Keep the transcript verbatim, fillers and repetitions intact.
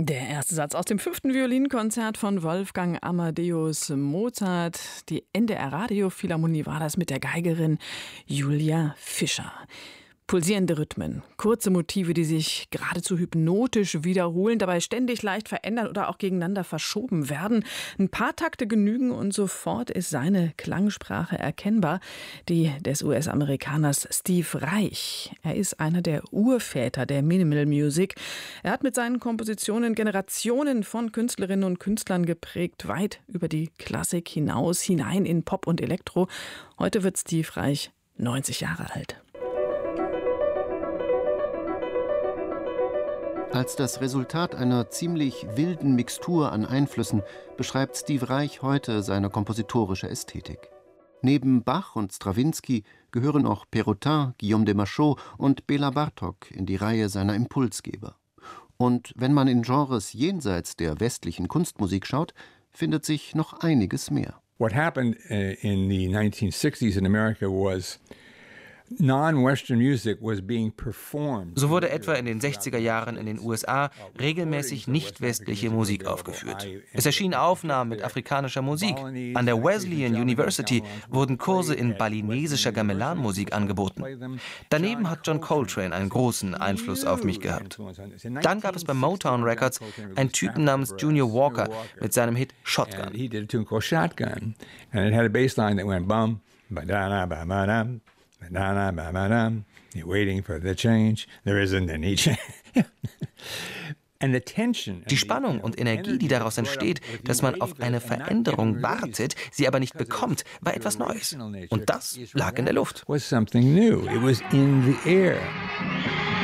Der erste Satz aus dem fünften Violinkonzert von Wolfgang Amadeus Mozart. Die N D R-Radiophilharmonie war das mit der Geigerin Julia Fischer. Pulsierende Rhythmen, kurze Motive, die sich geradezu hypnotisch wiederholen, dabei ständig leicht verändern oder auch gegeneinander verschoben werden. Ein paar Takte genügen und sofort ist seine Klangsprache erkennbar, die des U S-Amerikaners Steve Reich. Er ist einer der Urväter der Minimal Music. Er hat mit seinen Kompositionen Generationen von Künstlerinnen und Künstlern geprägt, weit über die Klassik hinaus, hinein in Pop und Elektro. Heute wird Steve Reich neunzig Jahre alt. Als das Resultat einer ziemlich wilden Mixtur an Einflüssen beschreibt Steve Reich heute seine kompositorische Ästhetik. Neben Bach und Strawinsky gehören auch Perrotin, Guillaume de Machaut und Béla Bartók in die Reihe seiner Impulsgeber. Und wenn man in Genres jenseits der westlichen Kunstmusik schaut, findet sich noch einiges mehr. What happened in the nineteen sixties in America was non-Western music was being performed. So wurde etwa in den sechziger Jahren in den U S A regelmäßig nicht-westliche Musik aufgeführt. Es erschienen Aufnahmen mit afrikanischer Musik. An der Wesleyan University wurden Kurse in balinesischer Gamelan-Musik angeboten. Daneben hat John Coltrane einen großen Einfluss auf mich gehabt. Dann gab es bei Motown Records einen Typen namens Junior Walker mit seinem Hit Shotgun. He did a tune called Shotgun, and it had a bass line that went bum, ba-da-da-ba-ba-dum. You're waiting for the change. There isn't any change. Die Spannung und Energie, die daraus entsteht, dass man auf eine Veränderung wartet, sie aber nicht bekommt, war etwas Neues. Und das lag in der Luft. Was something new. It was in the air.